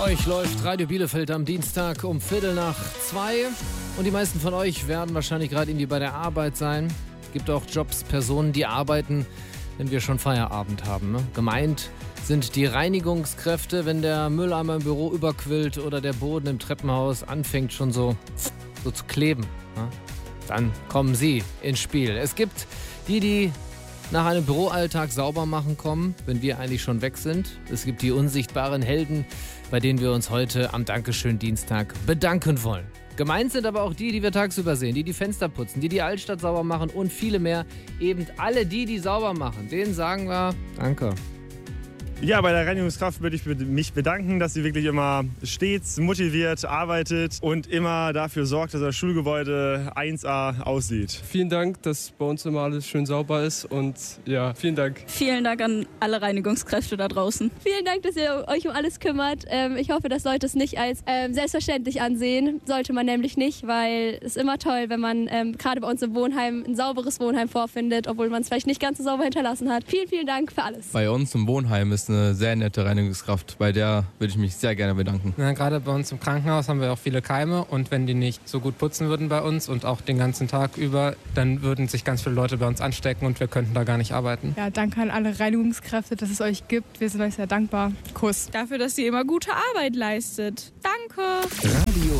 euch läuft Radio Bielefeld am Dienstag um 1:15 und die meisten von euch werden wahrscheinlich gerade irgendwie bei der Arbeit sein. Es gibt auch Jobs, Personen, die arbeiten, wenn wir schon Feierabend haben. Ne? Gemeint sind die Reinigungskräfte, wenn der Mülleimer im Büro überquillt oder der Boden im Treppenhaus anfängt schon so zu kleben. Ne? Dann kommen sie ins Spiel. Es gibt die nach einem Büroalltag sauber machen kommen, wenn wir eigentlich schon weg sind. Es gibt die unsichtbaren Helden, bei denen wir uns heute am Dankeschön-Dienstag bedanken wollen. Gemeint sind aber auch die wir tagsüber sehen, die Fenster putzen, die Altstadt sauber machen und viele mehr. Eben alle die sauber machen, denen sagen wir Danke. Ja, bei der Reinigungskraft würde ich mich bedanken, dass sie wirklich immer stets motiviert arbeitet und immer dafür sorgt, dass das Schulgebäude 1A aussieht. Vielen Dank, dass bei uns immer alles schön sauber ist und ja, vielen Dank. Vielen Dank an alle Reinigungskräfte da draußen. Vielen Dank, dass ihr euch um alles kümmert. Ich hoffe, dass Leute es nicht als selbstverständlich ansehen. Sollte man nämlich nicht, weil es immer toll, wenn man gerade bei uns im Wohnheim ein sauberes Wohnheim vorfindet, obwohl man es vielleicht nicht ganz so sauber hinterlassen hat. Vielen, vielen Dank für alles. Bei uns im Wohnheim ist eine sehr nette Reinigungskraft. Bei der würde ich mich sehr gerne bedanken. Ja, gerade bei uns im Krankenhaus haben wir auch viele Keime und wenn die nicht so gut putzen würden bei uns und auch den ganzen Tag über, dann würden sich ganz viele Leute bei uns anstecken und wir könnten da gar nicht arbeiten. Ja, danke an alle Reinigungskräfte, dass es euch gibt. Wir sind euch sehr dankbar. Kuss. Dafür, dass ihr immer gute Arbeit leistet. Danke. Radio